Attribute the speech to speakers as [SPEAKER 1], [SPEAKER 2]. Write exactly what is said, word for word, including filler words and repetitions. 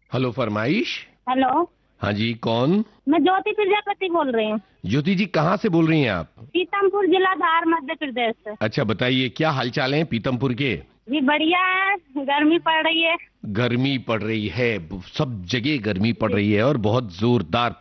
[SPEAKER 1] Hello, फरमाइश।
[SPEAKER 2] Hello.
[SPEAKER 1] हाँ जी, कौन?
[SPEAKER 2] मैं ज्योति प्रजापति बोल रही हूँ।
[SPEAKER 1] ज्योति जी, कहाँ से बोल रही हैं आप?
[SPEAKER 2] पीतमपुर जिला धार मध्य प्रदेश से।
[SPEAKER 1] अच्छा, बताइए क्या हाल चाल है पीतमपुर के?
[SPEAKER 2] जी बढ़िया है, गर्मी पड़ रही है।
[SPEAKER 1] गर्मी पड़ रही है, सब जगह गर्मी पड़
[SPEAKER 2] जी।
[SPEAKER 1] रही है और बहुत जोरदार